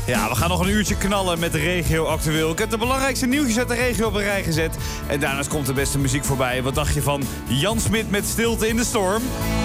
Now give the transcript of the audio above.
Ja, we gaan nog een uurtje knallen met de regio actueel. Ik heb de belangrijkste nieuwtjes uit de regio op een rij gezet. En daarnaast komt de beste muziek voorbij. Wat dacht je van Jan Smit met Stilte in de Storm?